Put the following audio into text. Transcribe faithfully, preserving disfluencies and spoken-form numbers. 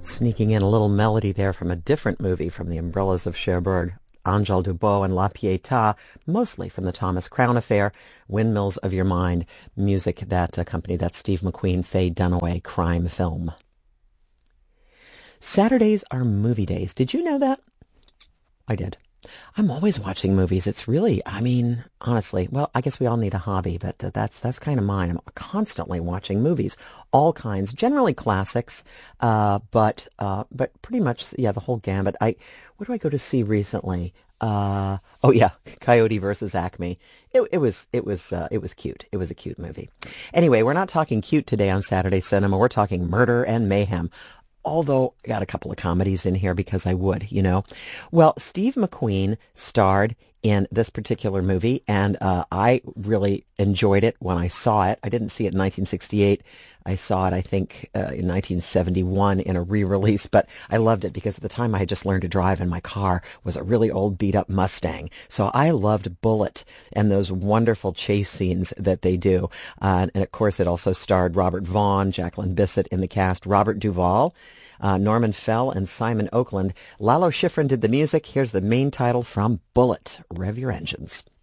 Sneaking in a little melody there from a different movie from the Umbrellas of Cherbourg. Angèle Dubos and La Pietà, mostly from the Thomas Crown Affair, Windmills of Your Mind, music that accompanied that Steve McQueen, Faye Dunaway crime film. Saturdays are movie days. Did you know that? I did. I'm always watching movies. It's really, I mean, honestly, well, I guess we all need a hobby, but that's that's kind of mine. I'm constantly watching movies, all kinds, generally classics, uh, but uh, but pretty much, yeah, the whole gambit. I what do I go to see recently? Uh, oh yeah, Coyote versus Acme. It, it was it was uh, it was cute. It was a cute movie. Anyway, we're not talking cute today on Saturday Cinema. We're talking murder and mayhem. Although I got a couple of comedies in here because I would, you know. Well, Steve McQueen starred in this particular movie, and uh, I really enjoyed it when I saw it. I didn't see it in nineteen sixty-eight. I saw it, I think, uh, in nineteen seventy-one in a re-release, but I loved it because at the time I had just learned to drive, and my car was a really old beat-up Mustang. So I loved Bullitt and those wonderful chase scenes that they do. Uh, and, of course, it also starred Robert Vaughn, Jacqueline Bisset in the cast, Robert Duvall, Uh, Norman Fell, and Simon Oakland. Lalo Schifrin did the music. Here's the main title from Bullitt. Rev your engines.